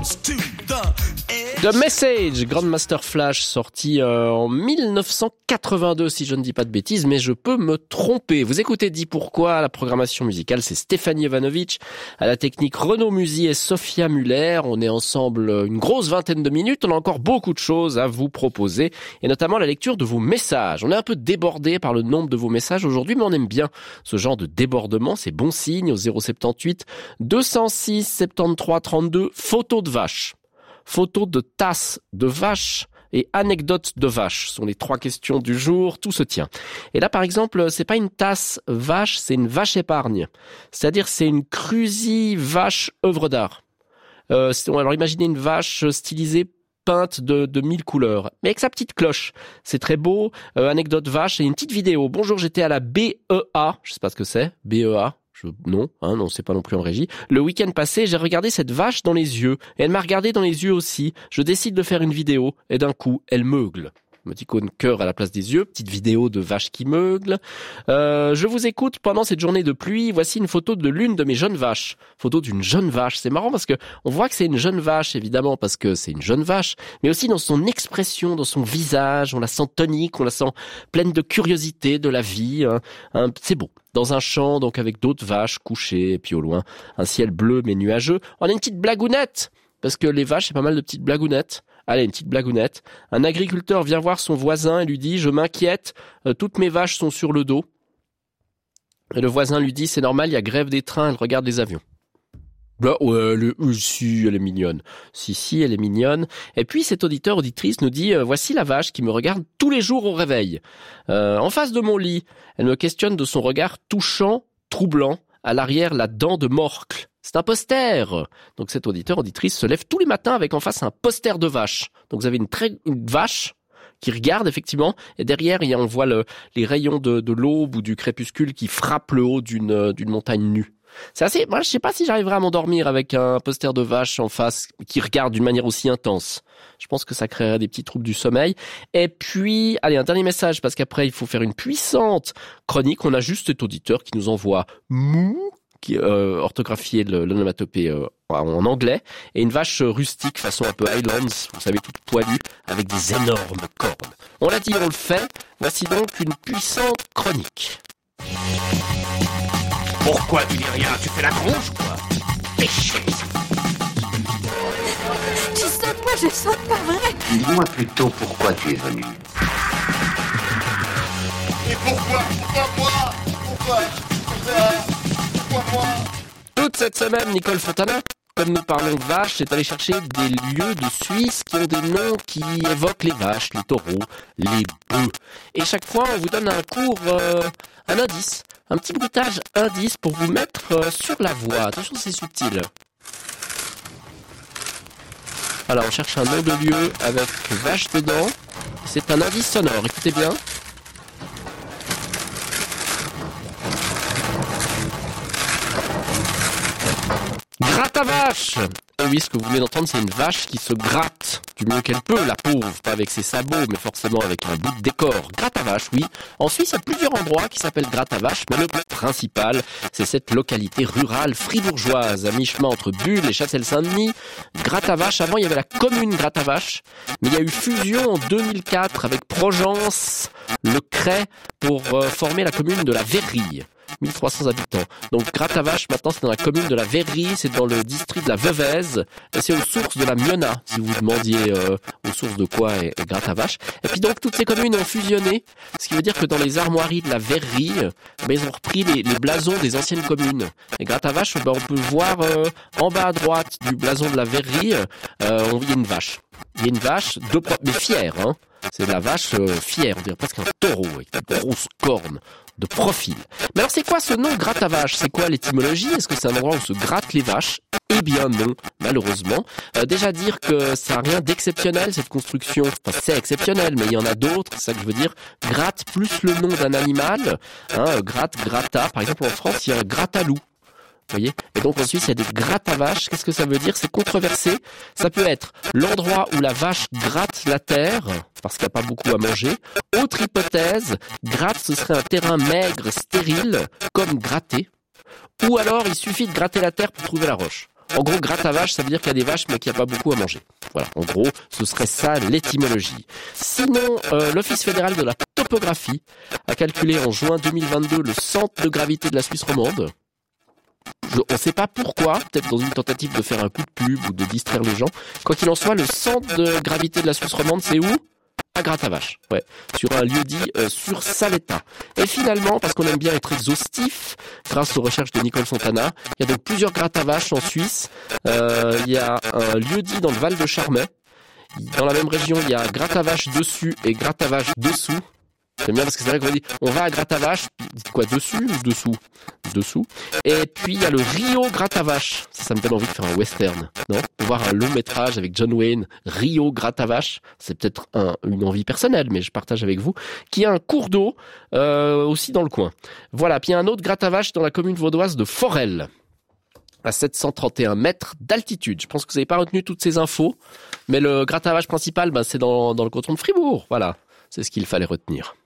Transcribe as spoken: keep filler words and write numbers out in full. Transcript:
The Message, Grandmaster Flash, sorti euh, en dix-neuf cent quatre-vingt-deux, si je ne dis pas de bêtises, mais je peux me tromper. Vous écoutez Dis Pourquoi, la programmation musicale, c'est Stéphanie Jovanovic, à la technique Renaud Musy et Sophia Muller. On est ensemble une grosse vingtaine de minutes, on a encore beaucoup de choses à vous proposer, et notamment la lecture de vos messages. On est un peu débordé par le nombre de vos messages aujourd'hui, mais on aime bien ce genre de débordement, c'est bon signe, au zéro soixante-dix-huit deux cent six soixante-treize trente-deux, photos de vaches. Photos de tasses de vaches et anecdotes de vaches sont les trois questions du jour, tout se tient. Et là, par exemple, c'est pas une tasse vache, c'est une vache épargne. C'est-à-dire, c'est une Cruzy vache œuvre d'art. Euh, alors, imaginez une vache stylisée, peinte de, de mille couleurs, mais avec sa petite cloche. C'est très beau. Euh, anecdote vache et une petite vidéo. Bonjour, j'étais à la B E A. Je sais pas ce que c'est. B E A. Je, non, hein, non, c'est pas non plus en régie. Le week-end passé, j'ai regardé cette vache dans les yeux. Et elle m'a regardé dans les yeux aussi. Je décide de faire une vidéo. Et d'un coup, elle meugle. Émoticône cœur à la place des yeux. Petite vidéo de vache qui meugle. Euh, je vous écoute pendant cette journée de pluie. Voici une photo de l'une de mes jeunes vaches. Photo d'une jeune vache. C'est marrant parce que on voit que c'est une jeune vache, évidemment, parce que c'est une jeune vache. Mais aussi dans son expression, dans son visage. On la sent tonique, on la sent pleine de curiosité de la vie. Hein. Hein, c'est beau. Dans un champ, donc avec d'autres vaches couchées, et puis au loin, un ciel bleu mais nuageux. On a une petite blagounette, parce que les vaches, c'est pas mal de petites blagounettes. Allez, une petite blagounette. Un agriculteur vient voir son voisin et lui dit « Je m'inquiète, euh, toutes mes vaches sont sur le dos. » Et le voisin lui dit « C'est normal, il y a grève des trains, elle regarde les avions. » Bah ouais, elle est, euh, si, elle est mignonne. Si, si, elle est mignonne. Et puis, cet auditeur, auditrice nous dit euh, « Voici la vache qui me regarde tous les jours au réveil. Euh, en face de mon lit, elle me questionne de son regard touchant, troublant, à l'arrière la dent de morcle. C'est un poster. » Donc, cet auditeur, auditrice se lève tous les matins avec en face un poster de vache. Donc, vous avez une, très, une vache qui regarde, effectivement, et derrière, il y a, on voit le, les rayons de, de l'aube ou du crépuscule qui frappent le haut d'une, d'une montagne nue. C'est assez, moi, je sais pas si j'arriverai à m'endormir avec un poster de vache en face qui regarde d'une manière aussi intense. Je pense que ça créerait des petits troubles du sommeil. Et puis, allez, un dernier message, parce qu'après, il faut faire une puissante chronique. On a juste cet auditeur qui nous envoie mou, qui euh, orthographié l'onomatopée euh, en anglais, et une vache rustique façon un peu Highlands, vous savez, toute poilue, avec des énormes cornes. On l'a dit, on le fait. Voici donc une puissante chronique. Pourquoi tu dis rien? Tu fais la tronche, quoi? Péché. Tu sautes, moi je saute, pas vrai? Dis-moi plutôt pourquoi tu es venu. Et pourquoi? Pourquoi moi? Pourquoi? Pourquoi? Pourquoi moi? Toute cette semaine, Nicole Fontana, comme nous parlons de vaches, est allée chercher des lieux de Suisse qui ont des noms qui évoquent les vaches, les taureaux, les bœufs. Et chaque fois, on vous donne un cours, euh, un indice, un petit bruitage indice pour vous mettre euh, sur la voie. Attention, c'est subtil. Alors, on cherche un nom de lieu avec vache dedans. C'est un indice sonore, écoutez bien. Gratte à vache! Et oui, ce que vous venez d'entendre, c'est une vache qui se gratte du mieux qu'elle peut, la pauvre, pas avec ses sabots, mais forcément avec un bout de décor. Gratte à vache, oui. En Suisse, il y a plusieurs endroits qui s'appellent gratte à vache, mais le principal, c'est cette localité rurale fribourgeoise, à mi-chemin entre Bulle et Châtel-Saint-Denis. Gratte à vache, avant, il y avait la commune Gratte à vache, mais il y a eu fusion en deux mille quatre avec Progence, le Cray, pour euh, former la commune de la Verrie. mille trois cents habitants. Donc Gratte à vache, maintenant c'est dans la commune de la Verrie, c'est dans le district de la Veuvez, et c'est aux sources de la Miona, si vous vous demandiez euh, aux sources de quoi est, est Gratte à vache. Et puis donc toutes ces communes ont fusionné, ce qui veut dire que dans les armoiries de la Verrie, ben, ils ont repris les, les blasons des anciennes communes. Et Gratte à vache, ben, on peut voir euh, en bas à droite du blason de la Verrie, euh, on y a une vache. Il y a une vache, de pro- mais fière, hein. C'est la vache euh, fière, on dirait presque un taureau, avec de grosses cornes de profil. Mais alors c'est quoi ce nom gratte à vache? C'est quoi l'étymologie? Est-ce que c'est un endroit où on se gratte les vaches? Eh bien non, malheureusement. Euh, déjà dire que ça n'a rien d'exceptionnel, cette construction. Enfin, c'est exceptionnel, mais il y en a d'autres, c'est ça que je veux dire. Gratte plus le nom d'un animal. Hein, gratte, gratta. Par exemple, en France, il y a un gratte-à-loup. Vous voyez? Et donc en Suisse, il y a des grattes à vache. Qu'est-ce que ça veut dire? C'est controversé. Ça peut être l'endroit où la vache gratte la terre, parce qu'il n'y a pas beaucoup à manger. Autre hypothèse, gratte, ce serait un terrain maigre, stérile, comme gratter. Ou alors, il suffit de gratter la terre pour trouver la roche. En gros, gratte à vache, ça veut dire qu'il y a des vaches, mais qu'il n'y a pas beaucoup à manger. Voilà, en gros, ce serait ça l'étymologie. Sinon, euh, l'Office fédéral de la topographie a calculé en juin deux mille vingt-deux le centre de gravité de la Suisse romande. Je, on ne sait pas pourquoi, peut-être dans une tentative de faire un coup de pub ou de distraire les gens. Quoi qu'il en soit, le centre de gravité de la Suisse romande, c'est où ? À Gratte-à-Vache, ouais, sur un lieu dit euh, sur Saletta. Et finalement, parce qu'on aime bien être exhaustif, grâce aux recherches de Nicole Fontana, il y a donc plusieurs Gratte-à-Vache en Suisse. Euh, il y a un lieu dit dans le Val de Charmey. Dans la même région, il y a Gratte-à-Vache dessus et Gratte-à-Vache dessous. J'aime bien parce que c'est vrai qu'on dit on va à Gratte-à-Vache, dites quoi, dessus ou dessous ? Dessous. Et puis il y a le Rio Gratte-à-Vache. Ça, ça me donne envie de faire un western, non ? De voir un long métrage avec John Wayne, Rio Gratte-à-Vache. C'est peut-être un, une envie personnelle, mais je partage avec vous. Qui a un cours d'eau euh, aussi dans le coin. Voilà. Puis il y a un autre Gratte-à-Vache dans la commune vaudoise de Forel, à sept cent trente et un mètres d'altitude. Je pense que vous n'avez pas retenu toutes ces infos, mais le Gratte-à-Vache principal, ben, c'est dans, dans le canton de Fribourg. Voilà. C'est ce qu'il fallait retenir.